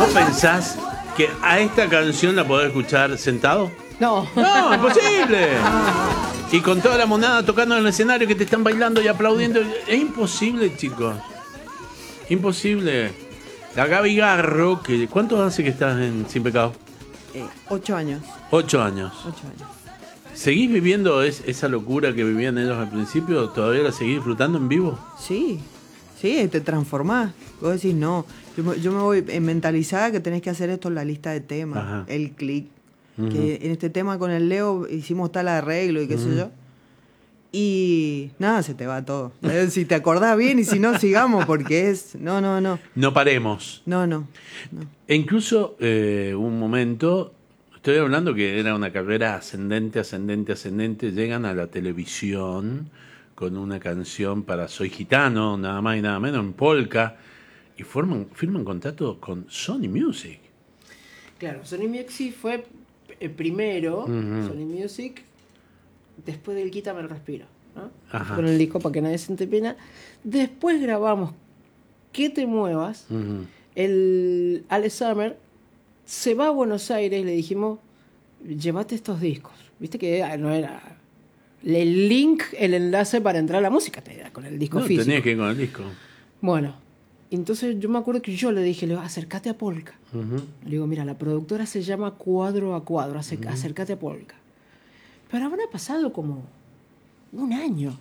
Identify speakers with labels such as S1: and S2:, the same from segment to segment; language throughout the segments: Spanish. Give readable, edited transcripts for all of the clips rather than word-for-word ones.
S1: ¿Vos pensás que a esta canción la podés escuchar sentado?
S2: No.
S1: No, imposible. Y con toda la monada tocando en el escenario que te están bailando y aplaudiendo. Es imposible, chicos. Imposible. La Gaby Garro, que ¿cuánto hace que estás en Sin Pecado?
S2: 8 años.
S1: 8 años.
S2: 8 años.
S1: ¿Seguís viviendo esa locura que vivían ellos al principio? ¿Todavía la seguís disfrutando en vivo?
S2: Sí, sí, te transformás. Vos decís, no, yo me voy mentalizada que tenés que hacer esto en la lista de temas,
S1: Ajá.
S2: el clic. Que en este tema con el Leo hicimos tal arreglo y qué sé yo. Y nada, se te va todo. Si te acordás bien y si no, sigamos, porque es... No.
S1: No paremos.
S2: No.
S1: E incluso un momento, estoy hablando que era una carrera ascendente, llegan a la televisión con una canción para Soy Gitano, nada más y nada menos, en polka, y firman contrato con Sony Music.
S3: Claro, Sony Music fue el primero, Sony Music, después del Quítame el Respiro, ¿no?
S1: Ajá.
S3: Con el disco Para que nadie siente pena. Después grabamos Que te muevas. El Alex Summer se va a Buenos Aires y le dijimos, llévate estos discos. Viste que no era el link, el enlace para entrar a la música, te da con el disco físico.
S1: Tenías que ir con el disco.
S3: Bueno, entonces yo me acuerdo que yo le dije, acércate a Polka. Le digo, mira, la productora se llama Cuadro a Cuadro, acércate a Polka. Pero habrá pasado como un año.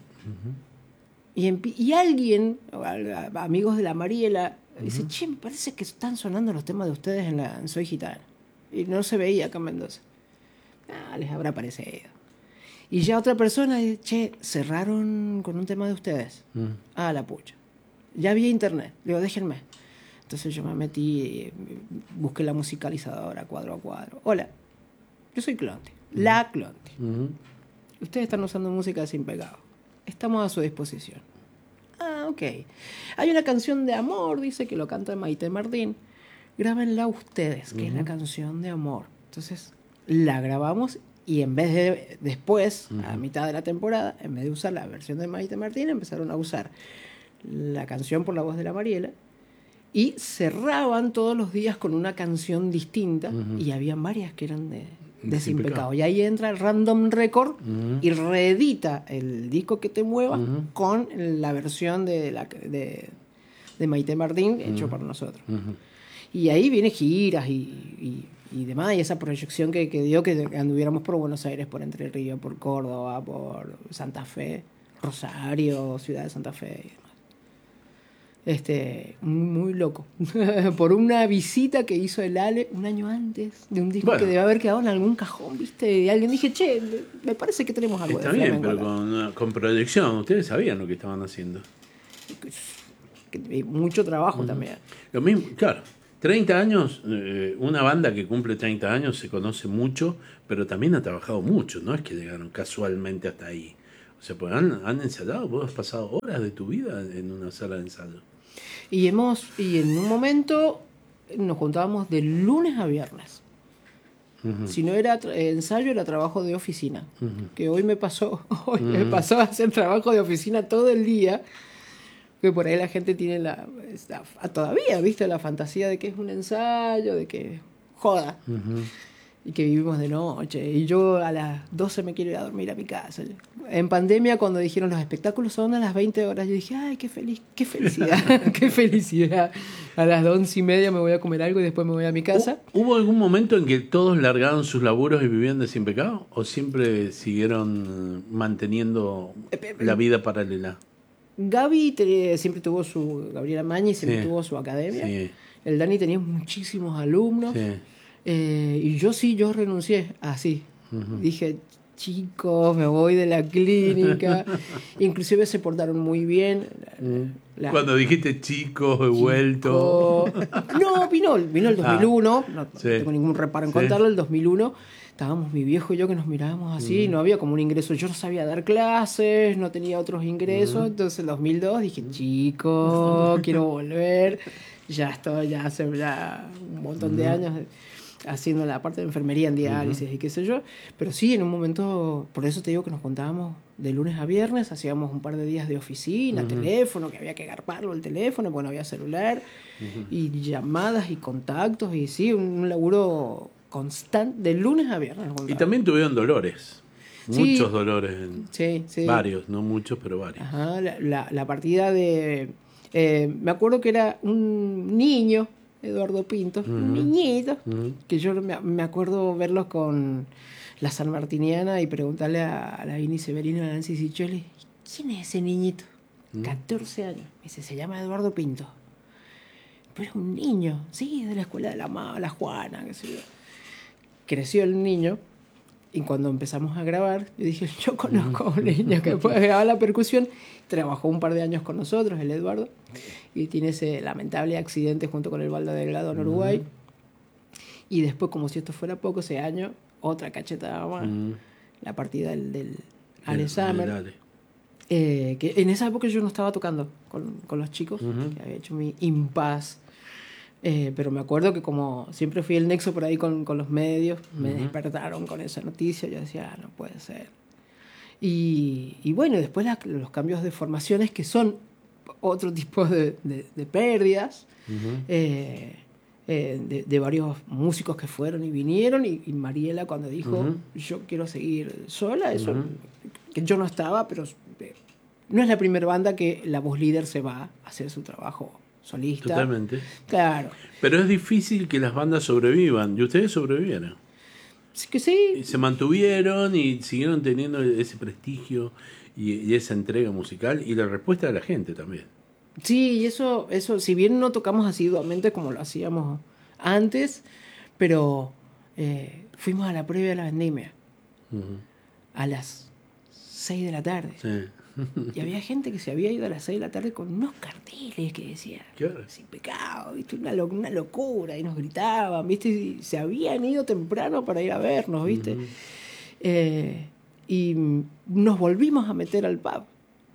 S3: Y alguien, amigos de la Mariela, dice, che, me parece que están sonando los temas de ustedes en Soy Gitano. Y no se veía acá en Mendoza. Les habrá parecido. Y ya otra persona dice, che, cerraron con un tema de ustedes. La pucha. Ya había internet. Le digo, déjenme. Entonces yo me metí, busqué la musicalizadora Cuadro a Cuadro. Hola, yo soy Clonte. La Clonte. Ustedes están usando música Sin Pecado. Estamos a su disposición. Ok. Hay una canción de amor, dice que lo canta Maite Martín. Grábenla ustedes, que es la canción de amor. Entonces la grabamos y en vez de después, a mitad de la temporada, en vez de usar la versión de Maite Martín, empezaron a usar la canción por la voz de la Mariela y cerraban todos los días con una canción distinta y habían varias que eran de Sin Pecado. Y ahí entra el Random Record y reedita el disco Que te mueva con la versión de Maite Martín hecho por nosotros. Y ahí viene giras y demás, y esa proyección que dio que anduviéramos por Buenos Aires, por Entre Ríos, por Córdoba, por Santa Fe, Rosario, Ciudad de Santa Fe y demás. Muy loco. Por una visita que hizo el Ale un año antes de un disco que debe haber quedado en algún cajón, ¿viste? Y alguien dije, che, me parece que tenemos algo
S1: Está
S3: de
S1: bien,
S3: flamenco.
S1: pero con proyección. Ustedes sabían lo que estaban haciendo.
S3: Mucho trabajo también.
S1: Lo mismo, claro. 30 años, una banda que cumple 30 años se conoce mucho, pero también ha trabajado mucho. No es que llegaron casualmente hasta ahí. O sea, pues han ensayado. Vos has pasado horas de tu vida en una sala de ensayo.
S3: Y en un momento nos juntábamos de lunes a viernes. Si no era ensayo, era trabajo de oficina. Que hoy me pasó a hacer trabajo de oficina todo el día. Que por ahí la gente tiene todavía, ¿viste? La fantasía de que es un ensayo, de que joda. Y que vivimos de noche. Y yo a las 12 me quiero ir a dormir a mi casa. En pandemia, cuando dijeron los espectáculos son a las 20 horas, yo dije, ay, qué felicidad, qué felicidad. A las 11:30 me voy a comer algo y después me voy a mi casa.
S1: ¿Hubo algún momento en que todos largaron sus laburos y vivían de Sin Pecado? ¿O siempre siguieron manteniendo la vida paralela?
S3: Gaby siempre tuvo Gabriela Mañi siempre tuvo su academia.
S1: Sí.
S3: El Dani tenía muchísimos alumnos.
S1: Sí.
S3: Y yo renuncié así. Dije, chicos, me voy de la clínica. Inclusive se portaron muy bien.
S1: Cuando dijiste chicos, he vuelto.
S3: No, vino el 2001. No tengo ningún reparo en contarlo. El 2001 estábamos mi viejo y yo que nos mirábamos así. No había como un ingreso. Yo no sabía dar clases, no tenía otros ingresos. Entonces en 2002 dije, chicos, quiero volver. Ya estoy, ya hace un montón de años. haciendo la parte de enfermería en diálisis y qué sé yo. Pero sí, en un momento, por eso te digo que nos juntábamos de lunes a viernes, hacíamos un par de días de oficina, teléfono, que había que agarparlo el teléfono, porque no había celular, y llamadas y contactos, y sí, un laburo constante, de lunes a viernes.
S1: Y también tuvieron dolores.
S3: Sí.
S1: Muchos dolores.
S3: Sí.
S1: Varios, no muchos, pero varios.
S3: Ajá, la partida de... me acuerdo que era un niño, Eduardo Pinto, un niñito, que yo me acuerdo verlos con la sanmartiniana y preguntarle a la Vini Severino, a Nancy Ciccioli, ¿quién es ese niñito? 14 años. Me dice, se llama Eduardo Pinto. Pero es un niño, sí, de la escuela de la Juana, qué sé yo. Creció el niño. Y cuando empezamos a grabar, yo dije, yo conozco a un niño que puede grabar la percusión. Trabajó un par de años con nosotros, el Eduardo, y tiene ese lamentable accidente junto con el Baldo Delgado en Uruguay. Y después, como si esto fuera poco, ese año, otra cachetada más, la partida del Ale Summer. Que en esa época yo no estaba tocando con los chicos, que había hecho mi impasse. Pero me acuerdo que como siempre fui el nexo por ahí con los medios, me despertaron con esa noticia. Yo decía, no puede ser. Y bueno, después los cambios de formaciones, que son otro tipo de pérdidas, de varios músicos que fueron y vinieron, y Mariela cuando dijo, yo quiero seguir sola, eso que yo no estaba, pero no es la primera banda que la voz líder se va a hacer su trabajo solista.
S1: Totalmente.
S3: Claro.
S1: Pero es difícil que las bandas sobrevivan. Y ustedes sobrevivieron.
S3: Sí que sí.
S1: Y se mantuvieron y siguieron teniendo ese prestigio y esa entrega musical y la respuesta de la gente también.
S3: Sí, y eso, si bien no tocamos asiduamente como lo hacíamos antes, pero fuimos a la previa de la vendimia a las 6 de la tarde.
S1: Sí.
S3: Y había gente que se había ido a las 6 de la tarde con unos carteles que decían, sin pecado, ¿viste? Una locura, y nos gritaban, ¿viste? Y se habían ido temprano para ir a vernos, ¿viste? Y nos volvimos a meter al pub.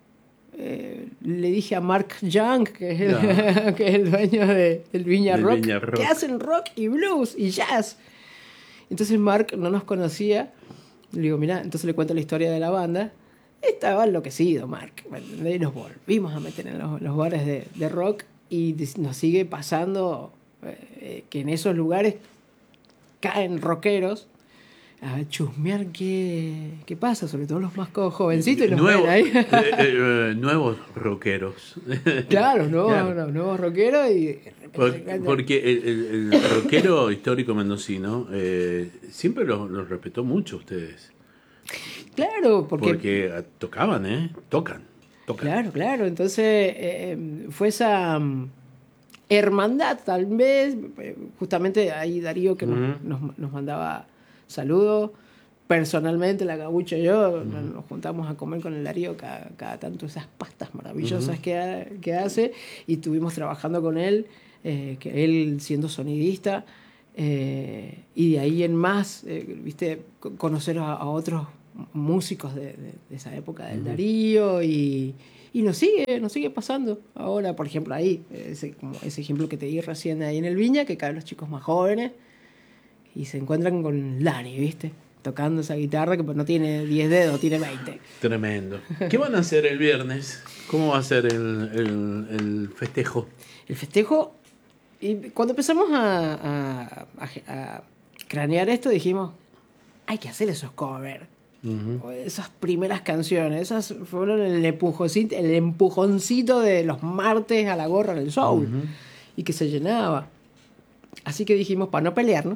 S3: Le dije a Mark Young, que es el dueño del Viña Rock, que hacen rock y blues y jazz. Entonces Mark no nos conocía. Le digo, mirá, entonces le cuento la historia de la banda. Estaba enloquecido Mark, y nos volvimos a meter en los bares de rock, y nos sigue pasando que en esos lugares caen rockeros a chusmear qué pasa, sobre todo los más jovencitos, y nos ven ahí.
S1: Nuevos rockeros.
S3: Claro, nuevos rockeros.
S1: Porque el rockero histórico mendocino siempre los respetó mucho ustedes.
S3: Claro, porque
S1: tocaban, tocan.
S3: Claro. Entonces fue esa hermandad, tal vez. Justamente ahí Darío, que nos mandaba saludos. Personalmente, la Gabucha y yo nos juntamos a comer con el Darío cada tanto, esas pastas maravillosas que hace. Y estuvimos trabajando con él, que él siendo sonidista. Y de ahí en más, viste, conocer a otros músicos de esa época del Darío, y nos sigue pasando ahora. Por ejemplo, ahí ese ejemplo que te di recién ahí en el Viña, que caen los chicos más jóvenes y se encuentran con Lani, viste, tocando esa guitarra que pues no tiene 10 dedos, tiene 20.
S1: Tremendo. ¿Qué van a hacer el viernes? ¿Cómo va a ser el festejo? El
S3: festejo, y cuando empezamos a cranear esto, dijimos, hay que hacer esos covers. Esas primeras canciones, esas fueron el empujoncito de los martes a la gorra del soul, y que se llenaba. Así que dijimos, para no pelearnos,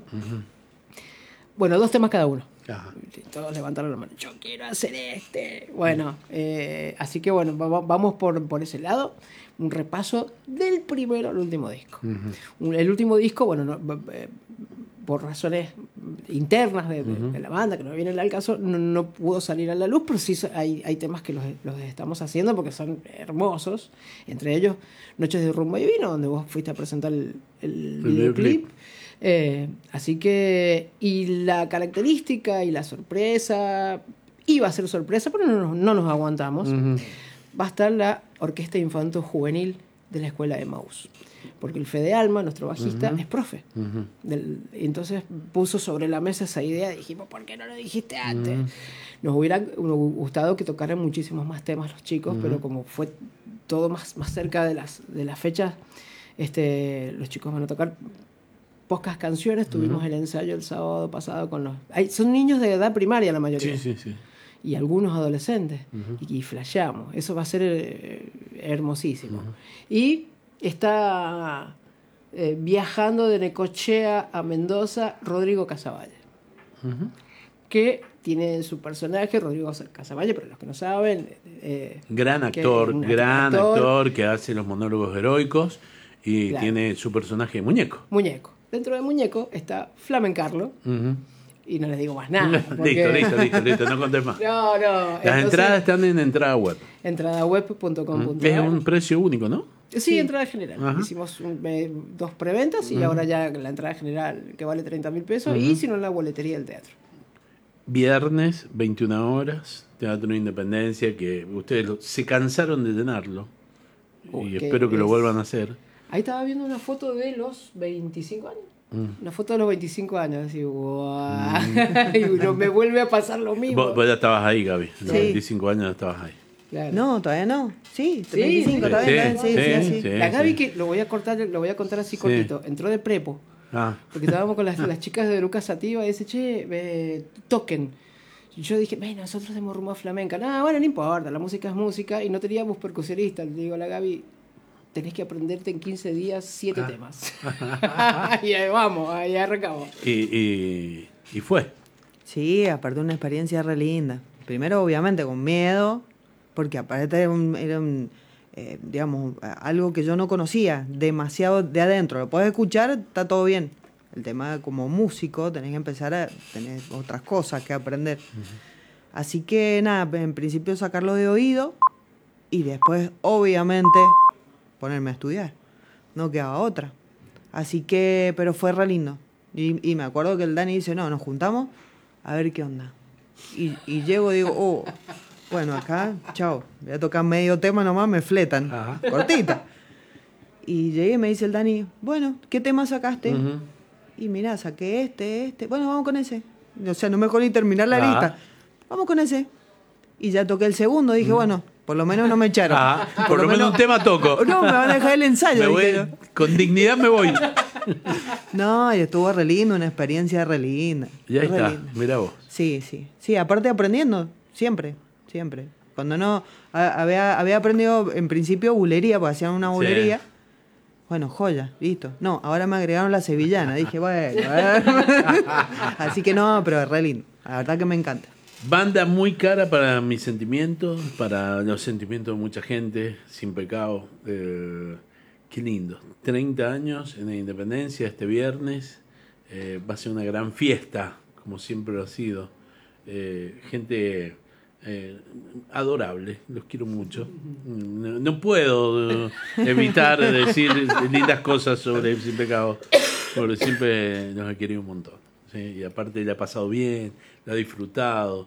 S3: bueno, 2 temas cada uno. Todos levantaron la mano, yo quiero hacer este. Bueno, así que bueno, vamos por ese lado. Un repaso del primero al último disco. El último disco, bueno, por razones internas de la banda, que no viene al caso, no pudo salir a la luz, pero sí hay temas que los estamos haciendo porque son hermosos. Entre ellos, Noches de Rumbo y Vino, donde vos fuiste a presentar el videoclip. Así que, y la característica y la sorpresa, iba a ser sorpresa, pero no nos aguantamos. Va a estar la Orquesta Infanto Juvenil de la escuela de Maús. Porque el Fede Alma, nuestro bajista, es profe. Entonces puso sobre la mesa esa idea y dijimos, ¿por qué no lo dijiste antes? Nos hubiera gustado que tocaran muchísimos más temas los chicos, pero como fue todo más cerca de las fechas, los chicos van a tocar pocas canciones. Tuvimos el ensayo el sábado pasado con los... son niños de edad primaria la mayoría.
S1: Sí.
S3: Y algunos adolescentes. Y flasheamos. Eso va a ser hermosísimo. Y está viajando de Necochea a Mendoza Rodrigo Casavalle. Que tiene su personaje, Rodrigo Casavalle, para los que no saben...
S1: gran actor que hace los monólogos heroicos y tiene su personaje Muñeco.
S3: Dentro de Muñeco está Flamencarlo. Y no les digo más nada.
S1: Porque... listo, no contés más.
S3: No.
S1: Las entradas están en entrada web.
S3: Entradaweb.com.ar.
S1: Es un precio único, ¿no?
S3: Sí, entrada general. Hicimos 2 preventas y ahora ya la entrada general que vale 30.000 pesos y si no la boletería del teatro.
S1: Viernes, 21 horas, Teatro Independencia, que ustedes se cansaron de llenarlo y espero que lo vuelvan a hacer.
S3: Ahí estaba viendo una foto de los 25 años. Una foto de los 25 años, así, ¡guau! Y me vuelve a pasar lo mismo.
S1: Vos ya estabas ahí, Gaby. A los 25 años estabas ahí.
S2: Claro. No, todavía no. Sí, 25, todavía. Sí.
S3: La Gaby, que lo voy a contar así cortito, entró de prepo. Porque estábamos con las chicas de Lucas Sativa y dice, che, toquen. Y yo dije, nosotros hacemos rumba flamenca. Bueno, no importa, la música es música y no teníamos percusionistas. Le digo a la Gaby, tenés que aprenderte en 15 días 7 temas. Y ahí vamos, ahí arrancamos.
S1: Y fue.
S2: Sí, aparte una experiencia re linda. Primero, obviamente, con miedo, porque aparte era digamos, algo que yo no conocía demasiado de adentro. Lo podés escuchar, está todo bien. El tema como músico, tenés que empezar a tener otras cosas que aprender. Así que nada, en principio sacarlo de oído y después, obviamente, ponerme a estudiar. No quedaba otra. Así que, pero fue re lindo. Y me acuerdo que el Dani dice, nos juntamos a ver qué onda. Y llego y digo, bueno, acá, chao, voy a tocar medio tema nomás, me fletan. Cortita. Y llegué y me dice el Dani, bueno, ¿qué tema sacaste? Y mirá, saqué este. Bueno, vamos con ese. O sea, no me dejó ni terminar la lista. Vamos con ese. Y ya toqué el segundo. Dije, bueno, por lo menos no me echaron.
S1: Por lo menos un tema toco.
S2: No, me van a dejar el ensayo.
S1: Con dignidad me voy.
S2: No, y estuvo re lindo, una experiencia re linda.
S1: Ya está, mirá vos.
S2: Sí, aparte aprendiendo, siempre. Cuando no, había aprendido en principio bulería, porque hacían una bulería. Bueno, joya, listo. No, ahora me agregaron la sevillana. Dije, bueno. Así que no, pero re lindo. La verdad que me encanta.
S1: Banda muy cara para mis sentimientos, para los sentimientos de mucha gente, Sin Pecado. Qué lindo. 30 años en la Independencia este viernes. Va a ser una gran fiesta, como siempre lo ha sido. Gente adorable, los quiero mucho. No puedo evitar decir lindas cosas sobre Sin Pecado, porque siempre nos ha querido un montón. ¿Sí? Y aparte le ha pasado bien, lo ha disfrutado.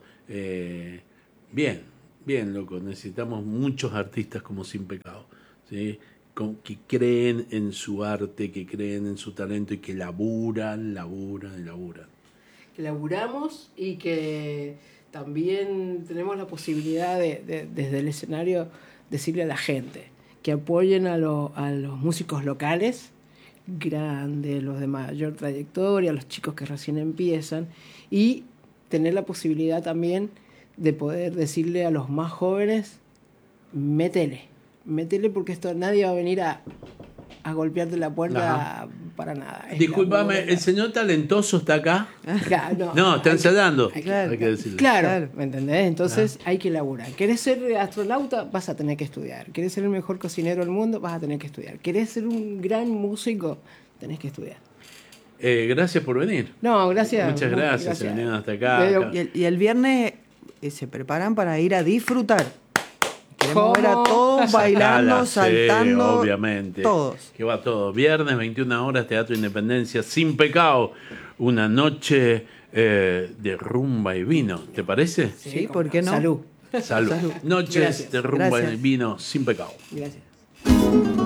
S1: Bien, loco. Necesitamos muchos artistas como Sin Pecado, ¿sí? Que creen en su arte, que creen en su talento y que laburan.
S3: Que laburamos y que también tenemos la posibilidad de desde el escenario decirle a la gente que apoyen a los músicos locales, grandes, los de mayor trayectoria, los chicos que recién empiezan, y tener la posibilidad también de poder decirle a los más jóvenes, métele porque esto nadie va a venir a golpearte la puerta para nada.
S1: Discúlpame, ¿el señor talentoso está acá?
S3: Claro,
S1: no, está ensayando.
S3: Hay que decirle. Claro, ¿me entendés? Entonces hay que laburar. ¿Querés ser astronauta? Vas a tener que estudiar. ¿Querés ser el mejor cocinero del mundo? Vas a tener que estudiar. ¿Querés ser un gran músico? Tenés que estudiar.
S1: Gracias por venir.
S3: No, gracias.
S1: Muchas gracias. Se vinieron hasta acá.
S2: Y el viernes se preparan para ir a disfrutar. Queremos ver a todos bailando, saltando.
S1: Obviamente.
S2: Todos.
S1: Que va todo. Viernes, 21 horas, Teatro Independencia, Sin Pecado. Una noche de rumba y vino. ¿Te parece?
S2: Sí, ¿por qué no?
S3: Salud.
S1: Noches de rumba y vino, Sin Pecado.
S3: Gracias.